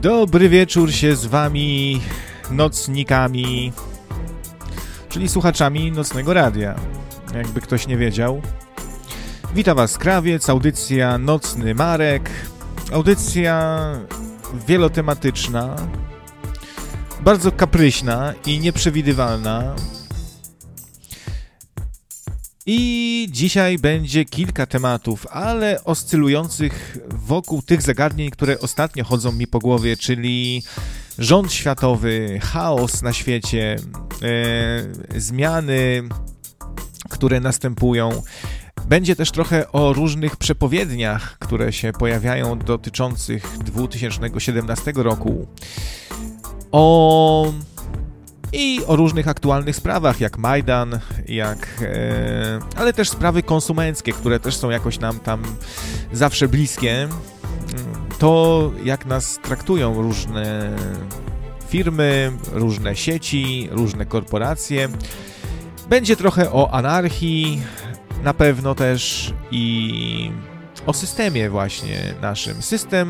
Dobry wieczór się z wami, nocnikami, czyli słuchaczami Nocnego Radia, jakby ktoś nie wiedział. Witam was Krawiec, audycja Nocny Marek, audycja wielotematyczna, bardzo kapryśna i nieprzewidywalna. I dzisiaj będzie kilka tematów, ale oscylujących wokół tych zagadnień, które ostatnio chodzą mi po głowie, czyli rząd światowy, chaos na świecie, zmiany, które następują. Będzie też trochę o różnych przepowiedniach, które się pojawiają dotyczących 2017 roku. I o różnych aktualnych sprawach, jak Majdan, ale też sprawy konsumenckie, które też są jakoś nam tam zawsze bliskie. To, jak nas traktują różne firmy, różne sieci, różne korporacje. Będzie trochę o anarchii, na pewno też i o systemie właśnie naszym. System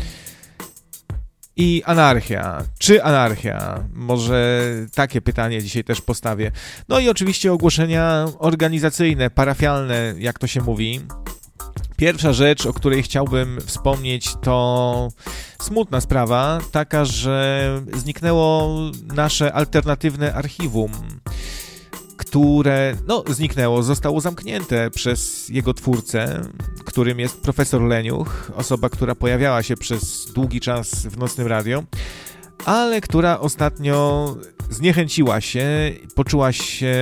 i anarchia. Czy anarchia? Może takie pytanie dzisiaj też postawię. No i oczywiście ogłoszenia organizacyjne, parafialne, jak to się mówi. Pierwsza rzecz, o której chciałbym wspomnieć, to smutna sprawa, taka, że zniknęło nasze alternatywne archiwum, które zniknęło, zostało zamknięte przez jego twórcę, którym jest profesor Leniuch, osoba, która pojawiała się przez długi czas w Nocnym Radio, ale która ostatnio zniechęciła się, poczuła się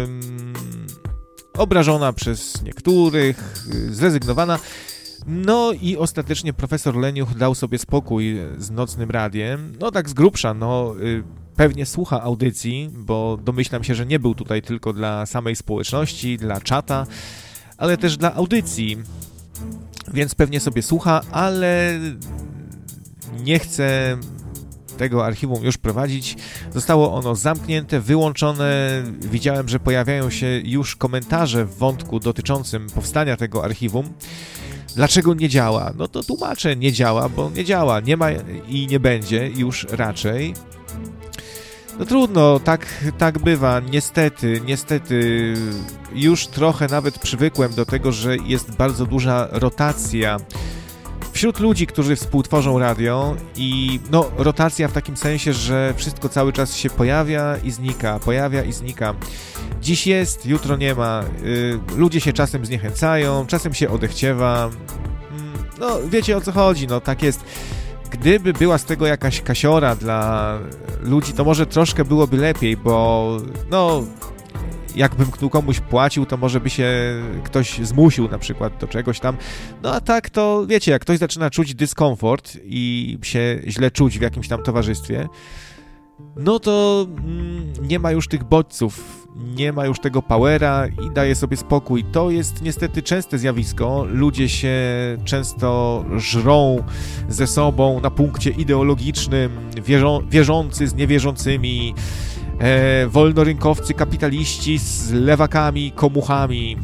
obrażona przez niektórych, zrezygnowana. No i ostatecznie profesor Leniuch dał sobie spokój z Nocnym Radiem, tak z grubsza, pewnie słucha audycji, bo domyślam się, że nie był tutaj tylko dla samej społeczności, dla czata, ale też dla audycji, więc pewnie sobie słucha, ale nie chce tego archiwum już prowadzić. Zostało ono zamknięte, wyłączone. Widziałem, że pojawiają się już komentarze w wątku dotyczącym powstania tego archiwum. Dlaczego nie działa? To tłumaczę, nie działa, bo nie działa, nie ma i nie będzie już raczej. Trudno, tak bywa, niestety już trochę nawet przywykłem do tego, że jest bardzo duża rotacja wśród ludzi, którzy współtworzą radio i rotacja w takim sensie, że wszystko cały czas się pojawia i znika. Dziś jest, jutro nie ma, ludzie się czasem zniechęcają, czasem się odechciewa, wiecie o co chodzi, tak jest. Gdyby była z tego jakaś kasiora dla ludzi, to może troszkę byłoby lepiej, bo jakbym komuś płacił, to może by się ktoś zmusił na przykład do czegoś tam. A tak to, wiecie, jak ktoś zaczyna czuć dyskomfort i się źle czuć w jakimś tam towarzystwie, to nie ma już tych bodźców, nie ma już tego powera i daje sobie spokój. To jest niestety częste zjawisko. Ludzie się często żrą ze sobą na punkcie ideologicznym, wierzący z niewierzącymi, wolnorynkowcy, kapitaliści z lewakami, komuchami.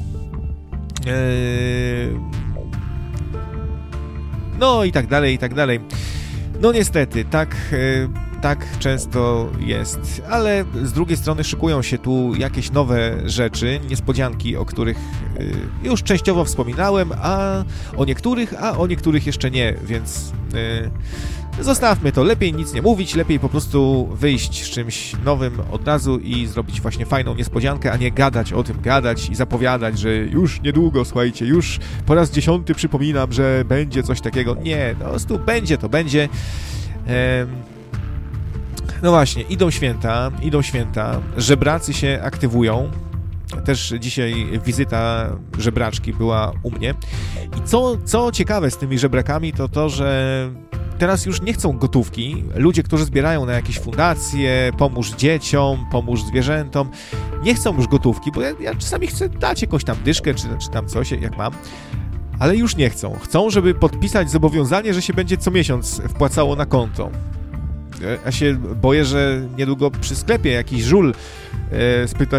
I tak dalej, i tak dalej. Niestety, tak często jest, ale z drugiej strony szykują się tu jakieś nowe rzeczy, niespodzianki, o których już częściowo wspominałem, a o niektórych jeszcze nie, więc zostawmy to, lepiej nic nie mówić, lepiej po prostu wyjść z czymś nowym od razu i zrobić właśnie fajną niespodziankę, a nie gadać o tym, i zapowiadać, że już niedługo, słuchajcie, już po raz 10 przypominam, że będzie coś takiego. Nie, po prostu to będzie. Właśnie, idą święta, żebracy się aktywują. Też dzisiaj wizyta żebraczki była u mnie. I co ciekawe z tymi żebrakami, to, że teraz już nie chcą gotówki. Ludzie, którzy zbierają na jakieś fundacje, pomóż dzieciom, pomóż zwierzętom, nie chcą już gotówki, bo ja czasami chcę dać jakąś tam dyszkę, czy tam coś, jak mam. Ale już nie chcą. Chcą, żeby podpisać zobowiązanie, że się będzie co miesiąc wpłacało na konto. Ja się boję, że niedługo przy sklepie jakiś żul spyta